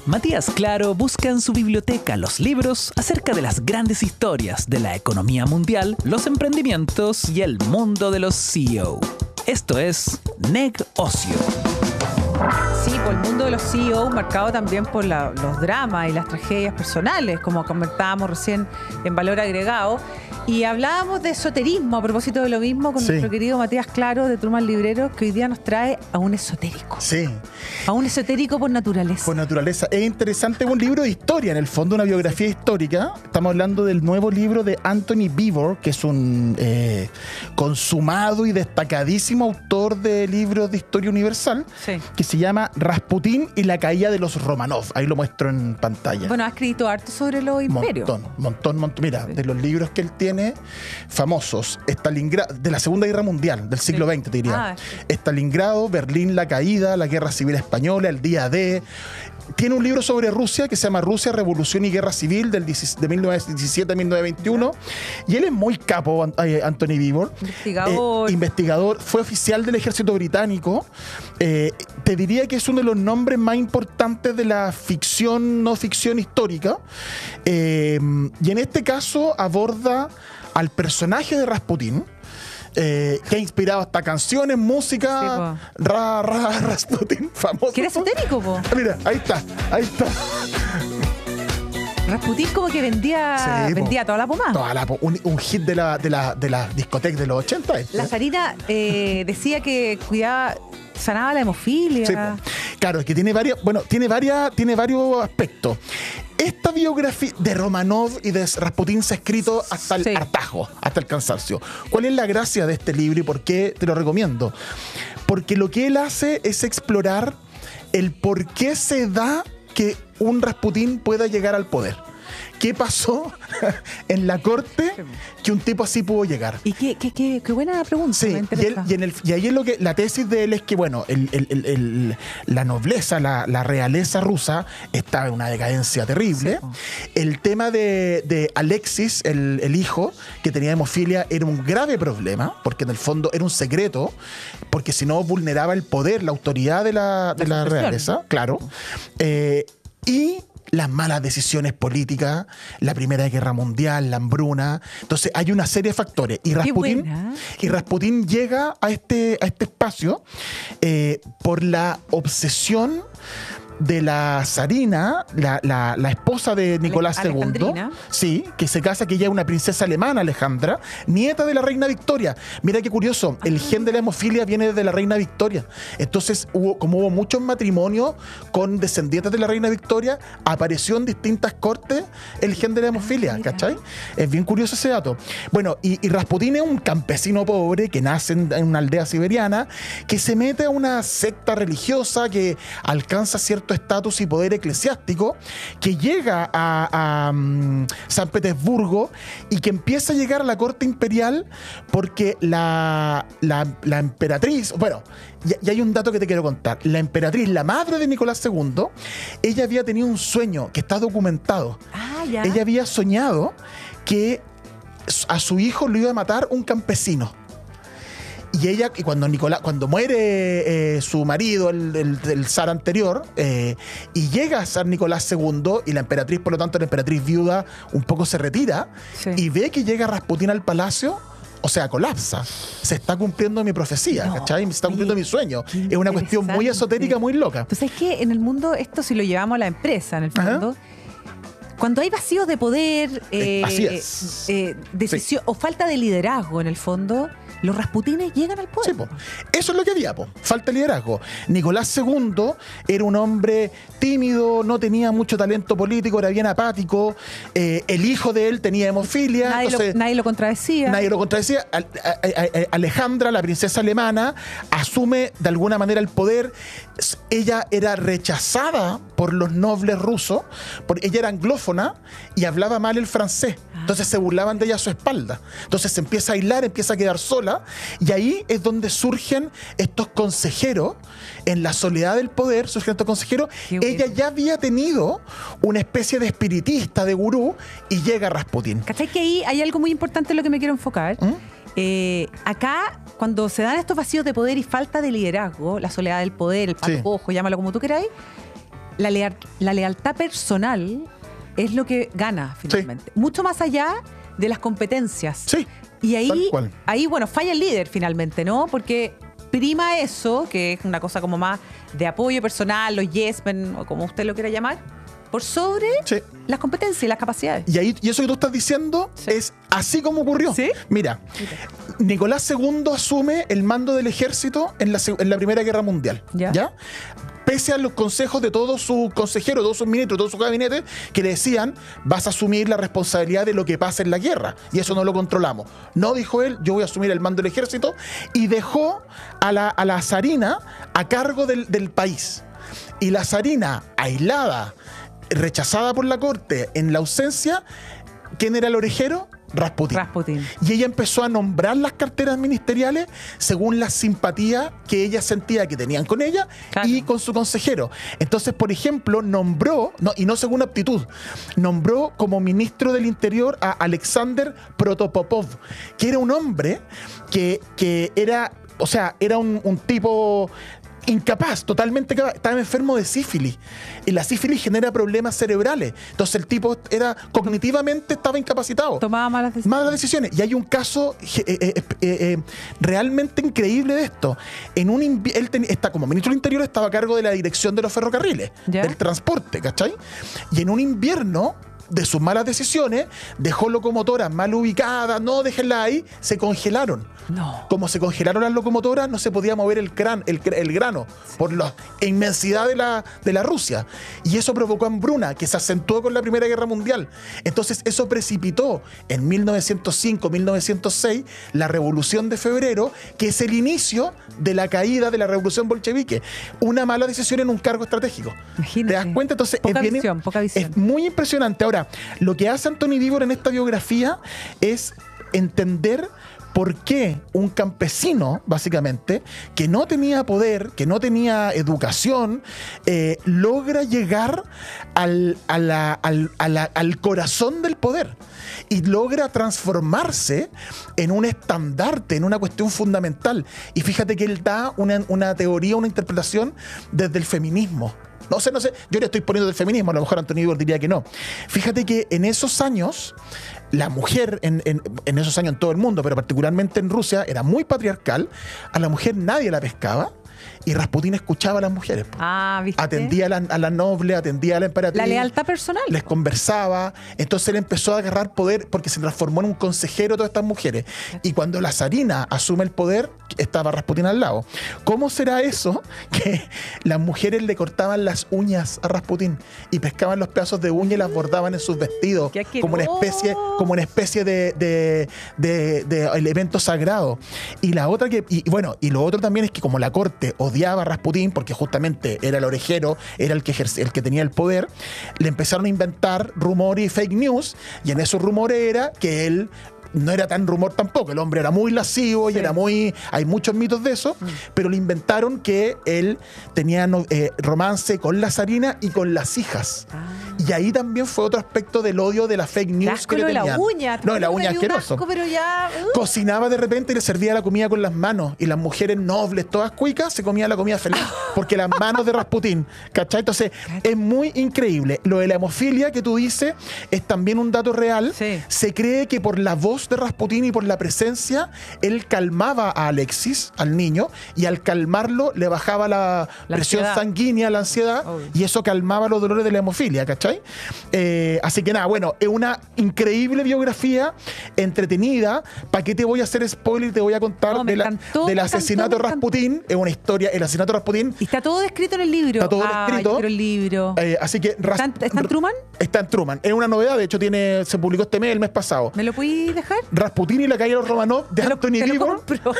Matías Claro busca en su biblioteca los libros acerca de las grandes historias de la economía mundial, los emprendimientos y el mundo de los CEO. Esto es Negocio. Sí, por el mundo de los CEO, marcado también por los dramas y las tragedias personales, como comentábamos recién en Valor Agregado. Y hablábamos de esoterismo a propósito de lo mismo con nuestro querido Matías Claro de Truman Librero, que hoy día nos trae a un esotérico. Sí. A un esotérico por naturaleza. Por naturaleza. Es interesante, es un libro de historia, en el fondo, una biografía histórica. Estamos hablando del nuevo libro de Anthony Beevor, que es un consumado y destacadísimo autor de libros de historia universal, que se llama Rasputín y la caída de los Romanov. Ahí lo muestro en pantalla. Bueno, ha escrito harto sobre los imperios. Montón. Mira, de los libros que él tiene famosos, Stalingrado, de la Segunda Guerra Mundial, del siglo XX, te diría. Stalingrado, Berlín, la caída, la Guerra Civil Española, el día D. Tiene un libro sobre Rusia que se llama Rusia, Revolución y Guerra Civil de 1917 a 1921. Y él es muy capo, Anthony Beevor. Investigador. Fue oficial del ejército británico. Te diría que es uno de los nombres más importantes de la ficción, no ficción histórica. Y en este caso aborda al personaje de Rasputín, que ha inspirado hasta canciones, música. Sí, Rasputín, famoso. ¿Que era esotérico, po? Mira, ahí está. Rasputín como que vendía toda la pomada. Un hit de la discoteca de los 80. La Sarina decía que sanaba la hemofilia. Sí, claro, es que tiene varios aspectos. Esta biografía de Romanov y de Rasputín se ha escrito hasta el hartazgo, hasta el cansancio. ¿Cuál es la gracia de este libro y por qué te lo recomiendo? Porque lo que él hace es explorar el por qué se da que un Rasputín pueda llegar al poder. ¿Qué pasó en la corte que un tipo así pudo llegar? Y qué buena pregunta. Sí, y ahí es lo que la tesis de él es que, bueno, la nobleza, la realeza rusa está en una decadencia terrible. Sí. El tema de Alexis, el hijo, que tenía hemofilia, era un grave problema, porque en el fondo era un secreto, porque si no vulneraba el poder, la autoridad de la realeza, claro. Y las malas decisiones políticas, la Primera Guerra Mundial, la hambruna. Entonces hay una serie de factores. Y Rasputín llega a este espacio por la obsesión de la zarina, la esposa de Nicolás II, sí, que se casa, que ella es una princesa alemana, Alejandra, nieta de la reina Victoria. Mira qué curioso, el gen de la hemofilia viene de la reina Victoria. Entonces, hubo muchos matrimonios con descendientes de la reina Victoria, apareció en distintas cortes el gen de la hemofilia, ¿cachai? Es bien curioso ese dato. Bueno, y Rasputín es un campesino pobre que nace en una aldea siberiana, que se mete a una secta religiosa que alcanza cierto estatus y poder eclesiástico, que llega a San Petersburgo y que empieza a llegar a la corte imperial porque la emperatriz, bueno, y hay un dato que te quiero contar. La emperatriz, la madre de Nicolás II, ella había tenido un sueño que está documentado. Ella había soñado que a su hijo lo iba a matar un campesino. Y cuando muere su marido, el zar anterior, y llega a zar Nicolás II, y la emperatriz, por lo tanto, la emperatriz viuda, un poco se retira, y ve que llega Rasputín al palacio, o sea, colapsa. Se está cumpliendo mi profecía, ¿cachai? Se está cumpliendo mi sueño. Es una cuestión muy esotérica, muy loca. Entonces, es que en el mundo, esto si lo llevamos a la empresa, en el fondo, cuando hay vacíos de poder, decisión o falta de liderazgo, en el fondo, los Rasputines llegan al poder. Sí, eso es lo que había, falta de liderazgo. Nicolás II era un hombre tímido, no tenía mucho talento político, era bien apático. El hijo de él tenía hemofilia. Nadie lo contradecía. Alejandra, la princesa alemana, asume de alguna manera el poder. Ella era rechazada por los nobles rusos, porque ella era anglófona y hablaba mal el francés. Entonces se burlaban de ella a su espalda. Entonces se empieza a aislar, empieza a quedar sola, y ahí es donde surgen estos consejeros. En la soledad del poder surgen estos consejeros. Ella ya había tenido una especie de espiritista, de gurú, y llega Rasputín. ¿Cachai? Que ahí hay algo muy importante en lo que me quiero enfocar. Acá, cuando se dan estos vacíos de poder y falta de liderazgo, la soledad del poder, el pato cojo, llámalo como tú queráis, la lealtad personal es lo que gana finalmente. Mucho más allá de las competencias. Sí. Y Tal ahí, bueno, falla el líder finalmente, ¿no? Porque prima eso, que es una cosa como más de apoyo personal, los yes men, o como usted lo quiera llamar, por sobre las competencias y las capacidades. Y eso que tú estás diciendo es así como ocurrió. ¿Sí? Mira, Nicolás II asume el mando del ejército en la Primera Guerra Mundial. ¿Ya? Pese a los consejos de todos sus consejeros, todos sus ministros, todo su gabinete, que le decían, vas a asumir la responsabilidad de lo que pasa en la guerra, y eso no lo controlamos. No, dijo él, yo voy a asumir el mando del ejército, y dejó a la zarina a cargo del país. Y la zarina, aislada, rechazada por la corte, en la ausencia, ¿quién era el orejero? Rasputín. Y ella empezó a nombrar las carteras ministeriales según la simpatía que ella sentía que tenían con ella y con su consejero. Entonces, por ejemplo, nombró, y no según aptitud, nombró como ministro del Interior a Alexander Protopopov, que era un hombre que era, o sea, era un tipo incapaz, totalmente capaz. Estaba enfermo de sífilis. Y la sífilis genera problemas cerebrales. Entonces el tipo cognitivamente estaba incapacitado. Tomaba malas decisiones. Y hay un caso realmente increíble de esto. Él está como ministro del Interior, estaba a cargo de la dirección de los ferrocarriles, del transporte, ¿cachai? Y en un invierno, de sus malas decisiones, dejó locomotoras mal ubicadas, no, déjenlas ahí, se congelaron. No. Como se congelaron las locomotoras, no se podía mover el grano por la inmensidad de la Rusia. Y eso provocó hambruna, que se acentuó con la Primera Guerra Mundial. Entonces eso precipitó en 1905-1906 la Revolución de Febrero, que es el inicio de la caída de la Revolución bolchevique. Una mala decisión en un cargo estratégico. Imagínate. ¿Te das cuenta? Entonces poca visión. Es muy impresionante. Ahora, lo que hace Antoni Víbora en esta biografía es entender por qué un campesino, básicamente, que no tenía poder, que no tenía educación, logra llegar al corazón del poder y logra transformarse en un estandarte, en una cuestión fundamental. Y fíjate que él da una teoría, una interpretación desde el feminismo. No sé, yo le estoy poniendo del feminismo, a lo mejor Antoni Víbora diría que no. Fíjate que en esos años, la mujer, en esos años en todo el mundo, pero particularmente en Rusia, era muy patriarcal. A la mujer nadie la pescaba. Y Rasputín escuchaba a las mujeres. ¿Viste? Atendía a la noble, atendía a la emperatriz. La lealtad personal. Les conversaba. Entonces él empezó a agarrar poder porque se transformó en un consejero de todas estas mujeres. Y cuando la zarina asume el poder, estaba Rasputín al lado. ¿Cómo será eso que las mujeres le cortaban las uñas a Rasputín y pescaban los pedazos de uña y las bordaban en sus vestidos como una especie de elemento sagrado? Y la otra y lo otro también es que como la corte odiaba a Rasputín porque justamente era el orejero, era el que tenía el poder, le empezaron a inventar rumores y fake news, y en esos rumores era que él no era tan rumor tampoco, el hombre era muy lascivo y hay muchos mitos de eso, pero le inventaron que él tenía romance con la zarina y con las hijas. Y ahí también fue otro aspecto del odio de la fake news que le tenían. La uña. No, la uña asqueroso. Pero ya, cocinaba de repente y le servía la comida con las manos, y las mujeres nobles, todas cuicas, se comían la comida feliz, porque las manos de Rasputín, ¿cachai? Entonces, es muy increíble. Lo de la hemofilia que tú dices es también un dato real. Sí. Se cree que por la voz de Rasputín y por la presencia, él calmaba a Alexis, al niño, y al calmarlo le bajaba la presión sanguínea, la ansiedad, y eso calmaba los dolores de la hemofilia, ¿cachai? Así que nada, bueno, es una increíble biografía, entretenida. ¿Para qué te voy a hacer spoiler? Te voy a contar del asesinato de Rasputín. Es una historia, el asesinato de Rasputín. Y está todo descrito en el libro. Está todo descrito. Yo quiero el libro. Así que ¿Está en Truman? Está en Truman. Es una novedad, de hecho se publicó el mes pasado. ¿Me lo puedes dejar? Rasputín y la calle de los Romanov de Antoni Víbora.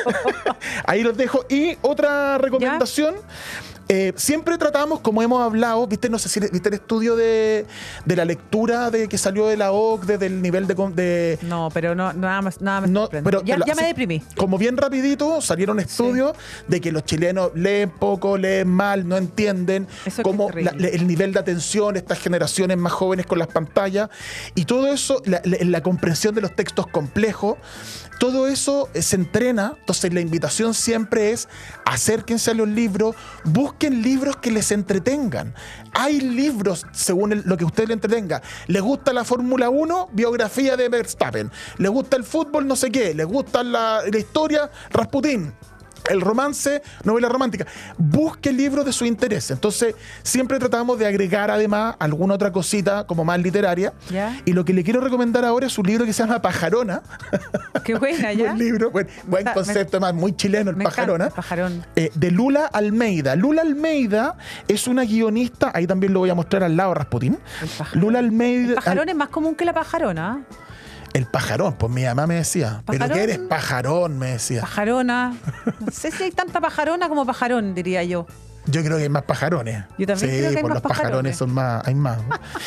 Ahí los dejo. Y otra recomendación. Siempre tratamos, como hemos hablado, viste, no sé si viste el estudio de la lectura que salió de la OCDE, del nivel de no, pero nada más no, pero ya me deprimí. Como bien rapidito salieron estudios de que los chilenos leen poco, leen mal, no entienden cómo el nivel de atención, estas generaciones más jóvenes con las pantallas, y todo eso, la comprensión de los textos complejos. Todo eso se entrena. Entonces la invitación siempre es: acérquense a los libros, busquen busquen libros que les entretengan. Hay libros según lo que a usted le entretenga. ¿Le gusta la Fórmula 1? Biografía de Verstappen. ¿Le gusta el fútbol? No sé qué. ¿Le gusta la historia? Rasputín. El romance, novela romántica. Busque libros de su interés. Entonces, siempre tratamos de agregar además alguna otra cosita como más literaria. ¿Ya? Y lo que le quiero recomendar ahora es un libro que se llama Pajarona. Qué buena, ¿ya? Buen libro, buen concepto, además muy chileno, el Me Pajarona. encanta el pajarón. De Lula Almeida. Lula Almeida es una guionista, ahí también lo voy a mostrar al lado, Rasputín. Lula Almeida. El pajarón es más común que la pajarona. El pajarón, pues mi mamá me decía. ¿Pajarón? ¿Pero qué eres pajarón? Me decía. Pajarona. No sé si hay tanta pajarona como pajarón, diría yo. Yo creo que hay más pajarones. Yo también creo que hay pues más los pajarones pajarones. son más, hay más.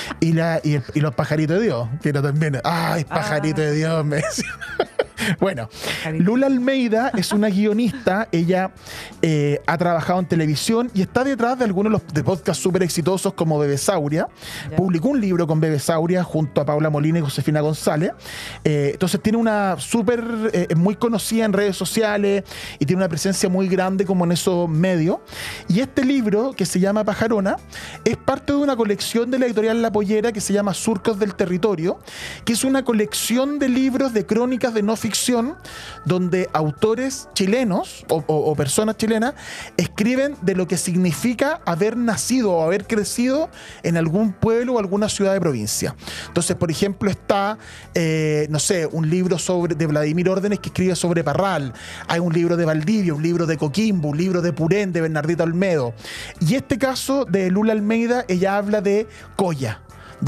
Y los pajaritos de Dios, que era también. ¡Ay, pajarito de Dios! Me decía. Bueno, Lula Almeida es una guionista. Ella ha trabajado en televisión y está detrás de algunos de podcasts súper exitosos como Bebesauria. Ya. Publicó un libro con Bebesauria junto a Paula Molina y Josefina González. Entonces tiene una súper, muy conocida en redes sociales y tiene una presencia muy grande como en esos medios. Y este libro, que se llama Pajarona, es parte de una colección de la editorial La Pollera que se llama Surcos del Territorio, que es una colección de libros de crónicas de no ficción donde autores chilenos o personas chilenas escriben de lo que significa haber nacido o haber crecido en algún pueblo o alguna ciudad de provincia. Entonces, por ejemplo, está, no sé, un libro de Vladimir Órdenes que escribe sobre Parral. Hay un libro de Valdivia, un libro de Coquimbo, un libro de Purén, de Bernardita Olmedo. Y este caso de Lula Almeida, ella habla de Colla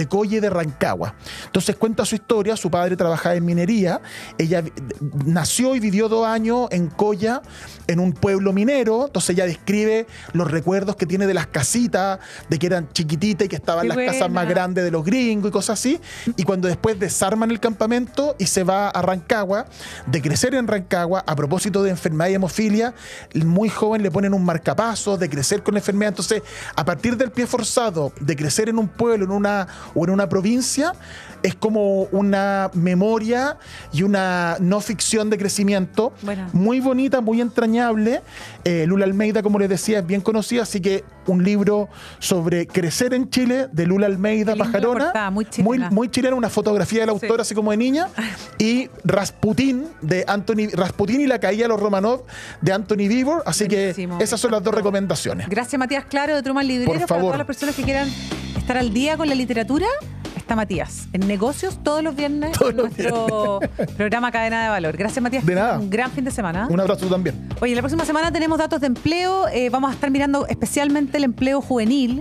y de Rancagua. Entonces cuenta su historia. Su padre trabajaba en minería. Ella nació y vivió 2 años en Colla, en un pueblo minero. Entonces ella describe los recuerdos que tiene de las casitas, de que eran chiquititas y que estaban Qué las buena. casas más grandes de los gringos y cosas así. Y cuando después desarman el campamento y se va a Rancagua, de crecer en Rancagua, a propósito de enfermedad y hemofilia, muy joven le ponen un marcapasos, de crecer con la enfermedad. Entonces, a partir del pie forzado, de crecer en un pueblo, en una provincia, es como una memoria y una no ficción de crecimiento. Bueno. Muy bonita, muy entrañable. Lula Almeida, como les decía, es bien conocida, así que un libro sobre crecer en Chile de Lula Almeida, Qué linda Pajarona. portada, muy chilena. Muy chilena, una fotografía del autor, Sí. así como de niña. Y Rasputín de Rasputín y la caída de los Romanov de Anthony Beevor. Así Buenísimo, que esas son las 2 recomendaciones. Gracias, Matías Claro, de Truman Librero. Por Para favor. todas las personas que quieran estar al día con la literatura, está Matías en Negocios todos los viernes Todos en los nuestro programa Cadena de Valor. Gracias, Matías. De nada. Un gran fin de semana. Un abrazo también. Oye, la próxima semana tenemos datos de empleo. Vamos a estar mirando especialmente el empleo juvenil,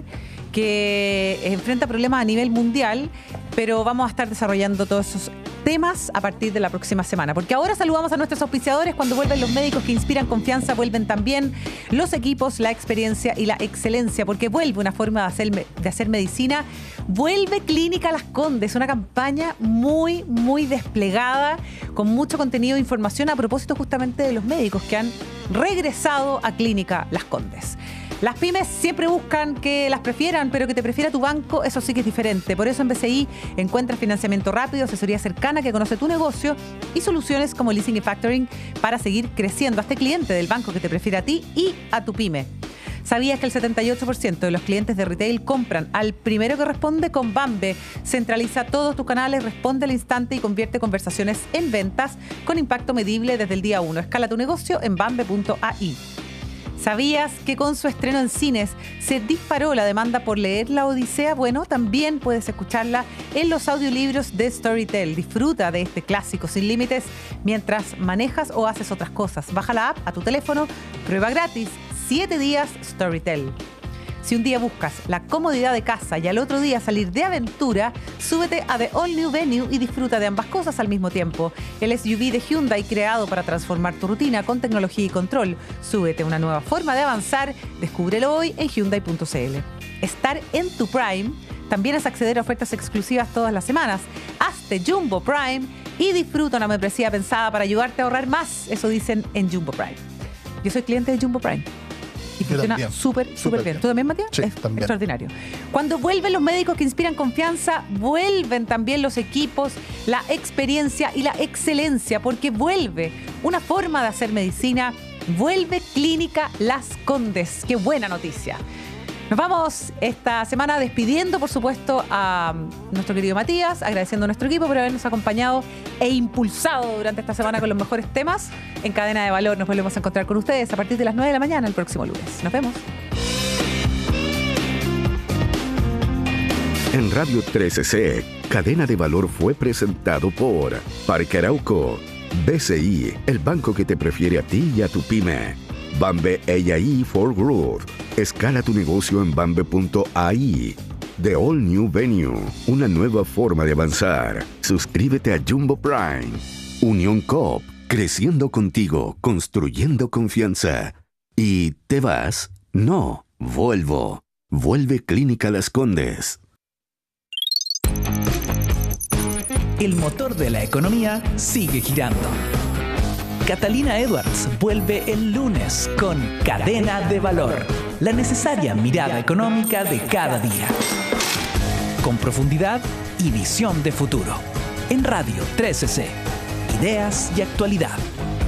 que enfrenta problemas a nivel mundial, pero vamos a estar desarrollando todos esos temas a partir de la próxima semana. Porque ahora saludamos a nuestros auspiciadores. Cuando vuelven los médicos que inspiran confianza, vuelven también los equipos, la experiencia y la excelencia, porque vuelve una forma de hacer medicina. Vuelve Clínica Las Condes, una campaña muy, muy desplegada, con mucho contenido e información a propósito justamente de los médicos que han regresado a Clínica Las Condes. Las pymes siempre buscan que las prefieran, pero que te prefiera tu banco, eso sí que es diferente. Por eso en BCI encuentras financiamiento rápido, asesoría cercana que conoce tu negocio y soluciones como leasing y factoring para seguir creciendo. Hazte cliente del banco que te prefiere a ti y a tu pyme. ¿Sabías que el 78% de los clientes de retail compran al primero que responde con Bambe? Centraliza todos tus canales, responde al instante y convierte conversaciones en ventas con impacto medible desde el día 1. Escala tu negocio en bambe.ai. ¿Sabías que con su estreno en cines se disparó la demanda por leer La Odisea? Bueno, también puedes escucharla en los audiolibros de Storytel. Disfruta de este clásico sin límites mientras manejas o haces otras cosas. Baja la app a tu teléfono, prueba gratis, 7 días Storytel. Si un día buscas la comodidad de casa y al otro día salir de aventura, súbete a The All New Venue y disfruta de ambas cosas al mismo tiempo. El SUV de Hyundai creado para transformar tu rutina con tecnología y control. Súbete a una nueva forma de avanzar. Descúbrelo hoy en Hyundai.cl. Estar en tu Prime también es acceder a ofertas exclusivas todas las semanas. Hazte Jumbo Prime y disfruta una membresía pensada para ayudarte a ahorrar más. Eso dicen en Jumbo Prime. Yo soy cliente de Jumbo Prime. Y Yo funciona también. súper Súper bien. bien. ¿Tú también, Matías? Sí, Es también. extraordinario. Cuando vuelven los médicos que inspiran confianza, vuelven también los equipos, la experiencia y la excelencia, porque vuelve una forma de hacer medicina Vuelve Clínica Las Condes. ¡Qué buena noticia! Nos vamos esta semana despidiendo, por supuesto, a nuestro querido Matías, agradeciendo a nuestro equipo por habernos acompañado e impulsado durante esta semana con los mejores temas. En Cadena de Valor nos volvemos a encontrar con ustedes a partir de las 9 de la mañana el próximo lunes. Nos vemos. En Radio 13C, Cadena de Valor fue presentado por Parque Arauco, BCI, el banco que te prefiere a ti y a tu pyme. Bambe AI for Growth. Escala tu negocio en bambe.ai. The All New Venue, una nueva forma de avanzar. Suscríbete a Jumbo Prime. Unión Coop, creciendo contigo, construyendo confianza. ¿Y te vas? No, vuelvo. Vuelve Clínica Las Condes. El motor de la economía sigue girando. Catalina Edwards vuelve el lunes con Cadena de Valor, la necesaria mirada económica de cada día. Con profundidad y visión de futuro. En Radio 13C. Ideas y actualidad.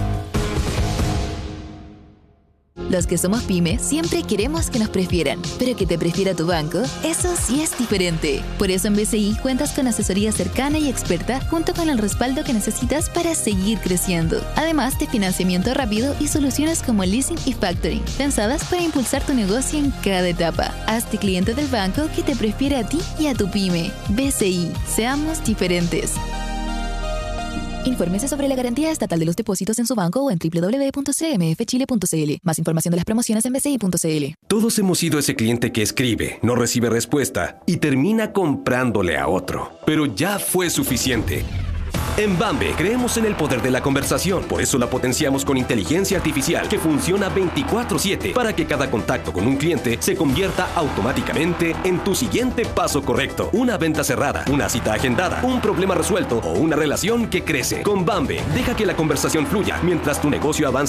Los que somos pyme siempre queremos que nos prefieran, pero que te prefiera tu banco, eso sí es diferente. Por eso en BCI cuentas con asesoría cercana y experta junto con el respaldo que necesitas para seguir creciendo. Además de financiamiento rápido y soluciones como leasing y factoring, pensadas para impulsar tu negocio en cada etapa. Hazte cliente del banco que te prefiere a ti y a tu pyme. BCI, seamos diferentes. Infórmese sobre la garantía estatal de los depósitos en su banco o en www.cmfchile.cl. Más información de las promociones en bci.cl. Todos hemos sido ese cliente que escribe, no recibe respuesta y termina comprándole a otro. Pero ya fue suficiente. En Bambe creemos en el poder de la conversación, por eso la potenciamos con inteligencia artificial que funciona 24/7 para que cada contacto con un cliente se convierta automáticamente en tu siguiente paso correcto. Una venta cerrada, una cita agendada, un problema resuelto o una relación que crece. Con Bambe, deja que la conversación fluya mientras tu negocio avanza